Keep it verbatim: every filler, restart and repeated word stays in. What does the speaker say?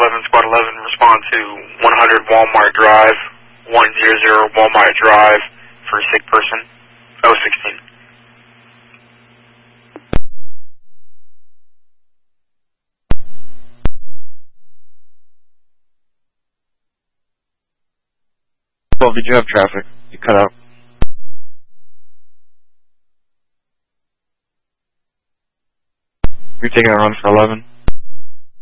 eleven, Squad eleven, respond to one hundred Walmart Drive, one hundred Walmart Drive for a sick person, oh sixteen. Well, did you have traffic? You cut out. You're taking a run for eleven.